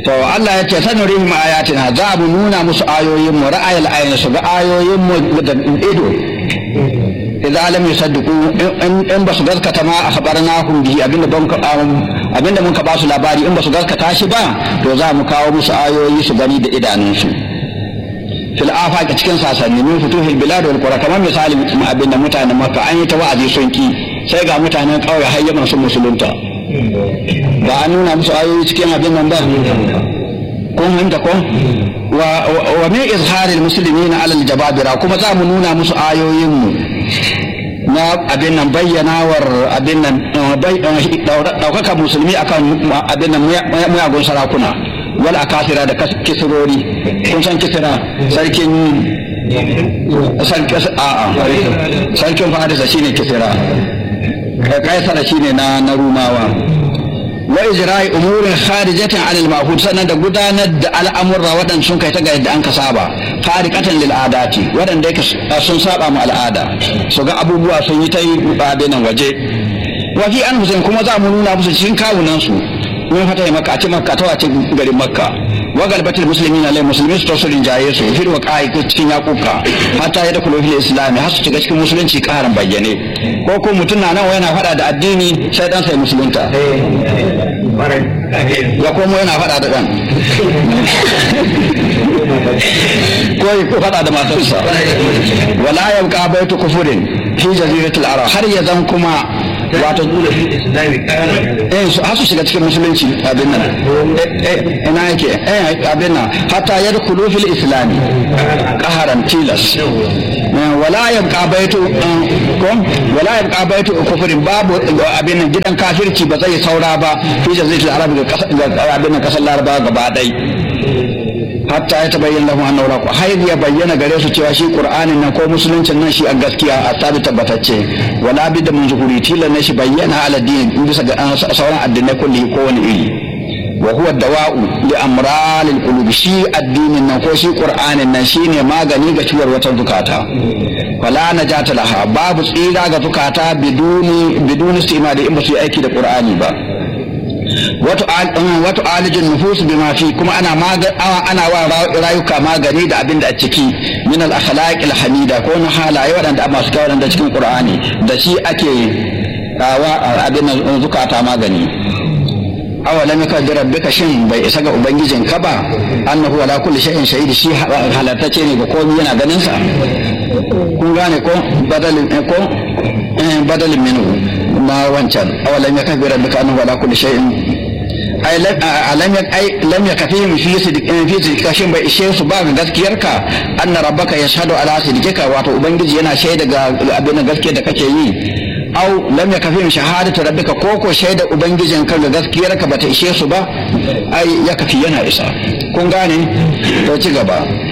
to Allah ya ce sanurihim ayatina za mu nuna musu ayoyin mu ra'ayil ayni su ga ayoyin mu da ido idza lam yusaddiqu in ba su gaskata ma akhbarnahum bihi abinda mun ka ba su labari in ba su gaskata shi ba to za mu kawo musu ayoyi su gani da idanunsu fil afaq cikin sasanni min futuhil bilad wal qura kamar misali abinda mutanen Makka an yi ta wa'azi sun ki sai ga mutanen kauye hayyaman sun musulunta ba an nuna musu ayoyi cikin abin nan ba kun fahimta ko wa min izharil muslimina ala aljababira kuma za mu nuna musu ayoyin mu na abin nan bayyanawar abin nan daukaka musulmi akan abin nan muyagun sarakuna wal akasira da kisirori kun san kisira sarkin farisa shine kisira kaisara shine na rumawa wa ijra'i umurin kharijatin 'anil ma'hud sannan da gudanar da al'amurra waɗanda sun kai ta ga yadda an kasaba khariqatan lil adati waɗanda yake sun saba mu al'ada su ga abubuwa sun yi ta yi nan waje wa fi anfusihim kuma za mu nuna musu cikin kawunan su mun fata Makka a ce Makka ta wace garin Makka wa galbatul muslimina lil muslimin su tausirin jaye su fil waqa'i cikin yakuka hatta ya dakulu fil islam har su shiga cikin musulunci karan bayyane ko ko mutun na nan yana fada da addini sai dan sai musulunta ya komo yana fada da dan ko fada da matarsa wala yabqa baitu kufurin fi jaziratil arab har ya zan kuma wato har su shiga cikin musulunci abin nan ina yake abin nan hatta yadkhulu fil islam qaharan tilas wala yabqa baitu kufrin babu abin nan gidan kafirci ba zai saura ba fi jaziratul arab ga abin nan kasar laraba gaba dai hatta ya tabayyana lahu annahu la hayy ya bayyana gare su cewa shi qur'anin nan ko musuluncin nan shi a gaskiya a sabi tabbatacce wala bidda mun zuhuri tilan ne shi bayyana ala din bisa ga sauran addinai kulli ko wani iri wa huwa dawa'u li amralil qulub shi addinin nan ko shi qur'anin nan shine magani ga ciwar wata zukata wala najata laha babu tsira ga zukata biduni istimali in ba su yi aiki da qur'ani ba wato alijin nufus bima fi kuma ana wa rayuka magani da abin da a ciki min al akhlaqil hamida ko na halaye wadanda masu kyau da cikin qur'ani da shi ake abin zukata magani awalam yakdir rabbika shin bai isa ga ubangijin ka ba annahu ala kulli shay'in shahid shi halartace ne ga komai yana ganin sa kun gane ko badalin minhu na wancan awalam yakdir rabbika annahu ala kulli shay'in lam yakfihim fi sidqin shin bai ishe su ba ga gaskiyarka anna rabbaka yashhadu ala sidqika wato ubangiji yana shaida ga abin gaskiyar da kake yi au lam yakfihim shahadatu rabbika ko shaida ubangijin ka ga gaskiyarka bata ishe su ba ai yakfi yana isa kun gane to ci gaba